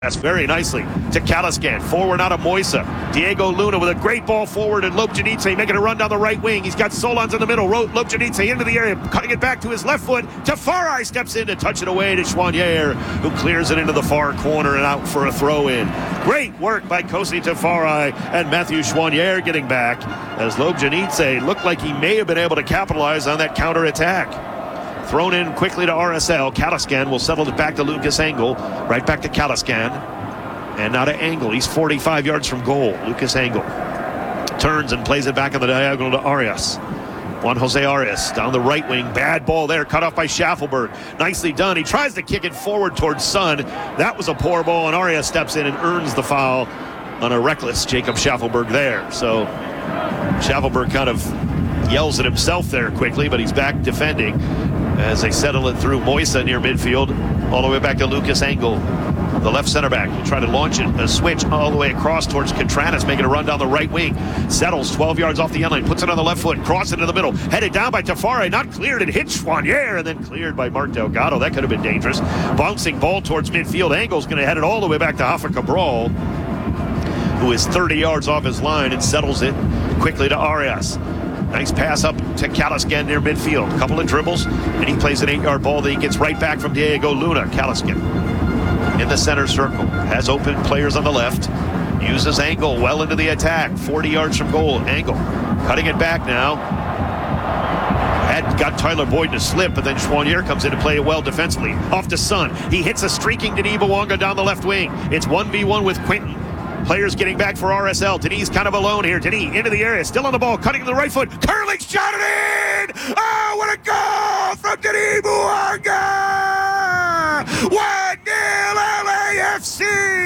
That's very nicely to Kalaskan. Forward out of Moisa. Diego Luna with a great ball forward, and Lobjanidze making a run down the right wing. He's got Solans in the middle. Lobjanidze into the area, cutting it back to his left foot. Tafari steps in to touch it away to Choinière, who clears it into the far corner and out for a throw-in. Great work by Kosi Tafari and Matthew Choinière getting back, as Lobjanidze looked like he may have been able to capitalize on that counterattack. Thrown in quickly to RSL. Kalaskan will settle it back to Lucas Engel. Right back to Kalaskan. And now to Engel. He's 45 yards from goal. Lucas Engel turns and plays it back on the diagonal to Arias. Juan Jose Arias down the right wing. Bad ball there. Cut off by Schaffelberg. Nicely done. He tries to kick it forward towards Sun. That was a poor ball, and Arias steps in and earns the foul on a reckless Jacob Schaffelberg there. So Schaffelberg kind of yells at himself there quickly, but he's back defending as they settle it through Moisa near midfield, all the way back to Lucas Engel, the left center back. He'll try to launch it, a switch all the way across towards Contreras, making a run down the right wing. Settles 12 yards off the end line, puts it on the left foot, crosses into the middle, headed down by Tafari, not cleared, and hit Choinière, and then cleared by Mark Delgado. That could have been dangerous. Bouncing ball towards midfield. Engel's going to head it all the way back to Rafa Cabral, who is 30 yards off his line and settles it quickly to Arias. Nice pass up to Kalaskan near midfield. A couple of dribbles, and he plays an 8-yard ball that he gets right back from Diego Luna. Kalaskan in the center circle. Has open players on the left. Uses Engel well into the attack. 40 yards from goal. Engel cutting it back now. Had got Tyler Boyd to slip, but then Choinière comes in to play it well defensively. Off to Sun. He hits a streaking Denis Bouanga down the left wing. It's 1v1 with Quinton. Players getting back for RSL. Denis kind of alone here. Denis into the area, still on the ball, cutting to the right foot. Curling shot it in! Oh, what a goal from Denis Bouanga! 1-0 LAFC!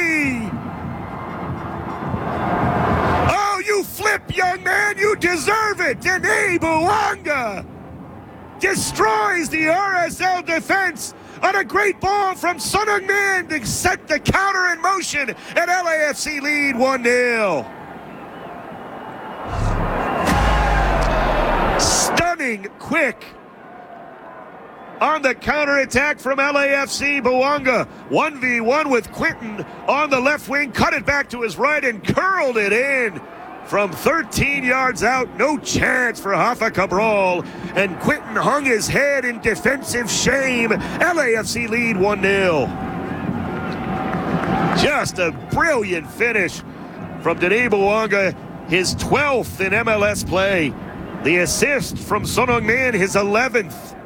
Oh, you flip, young man. You deserve it. Denis Bouanga destroys the RSL defense on a great ball from Son Heung-min to set the counter in motion, and LAFC lead 1-0. Stunning quick on the counterattack from LAFC. Bouanga 1v1 with Quinton on the left wing, cut it back to his right and curled it in from 13 yards out. No chance for Rafa Cabral, and Quinton hung his head in defensive shame. LAFC lead 1-0. Just a brilliant finish from Denis Bouanga, his 12th in MLS play. The assist from Son Heung-min, his 11th.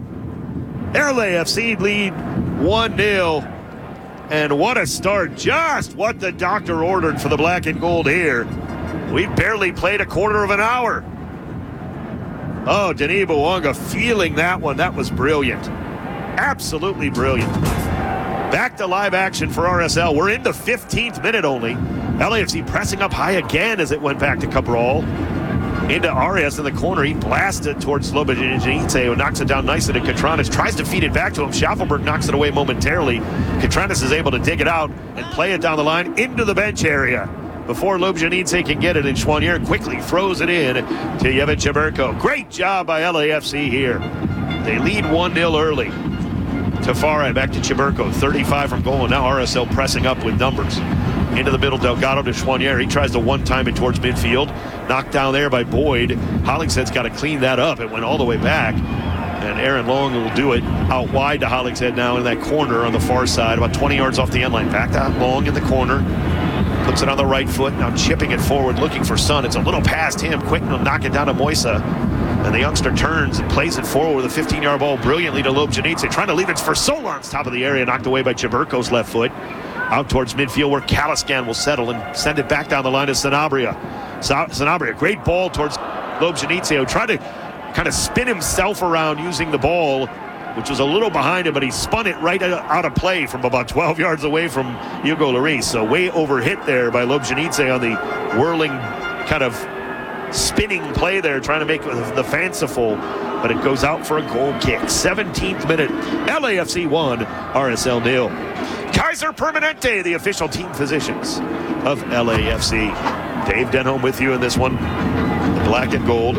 LAFC lead 1-0. And what a start. Just what the doctor ordered for the black and gold here. We barely played a quarter of an hour. Oh, Denis Bouanga feeling that one. That was brilliant. Absolutely brilliant. Back to live action for RSL. We're in the 15th minute only. LAFC pressing up high again as it went back to Cabral. Into Arias in the corner. He blasted towards Lobjanidze, who knocks it down nicely to Contreras. Tries to feed it back to him. Schaffelberg knocks it away momentarily. Contreras is able to dig it out and play it down the line into the bench area before Lobjanidze can get it, and Choinière quickly throws it in to Yevhen Cheberko. Great job by LAFC here. They lead 1-0 early. Tafari back to Cheberko, 35 from goal, and now RSL pressing up with numbers. Into the middle, Delgado to Choinière. He tries to one-time it towards midfield. Knocked down there by Boyd. Hollingshead's got to clean that up. It went all the way back. And Aaron Long will do it out wide to Hollingshead now in that corner on the far side, about 20 yards off the end line. Back to Long in the corner. Puts it on the right foot, now chipping it forward, looking for Sun. It's a little past him. Quinton will knock it down to Moisa. And the youngster turns and plays it forward with a 15-yard ball brilliantly to Lobjanidze. Trying to leave it for Solans, top of the area, knocked away by Cheberko's left foot. Out towards midfield where Kalaskan will settle and send it back down the line to Sanabria. Sanabria, great ball towards Lobjanidze, who tried to kind of spin himself around using the ball, which was a little behind him, but he spun it right out of play from about 12 yards away from Hugo Lloris. So way overhit there by Lobjanidze on the whirling kind of spinning play there, trying to make the fanciful, but it goes out for a goal kick. 17th minute, LAFC 1, RSL 0. Kaiser Permanente, the official team physicians of LAFC. Dave Denholm with you in this one. The black and gold.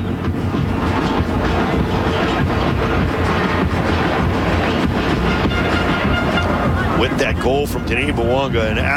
with that goal from Denis Bouanga, and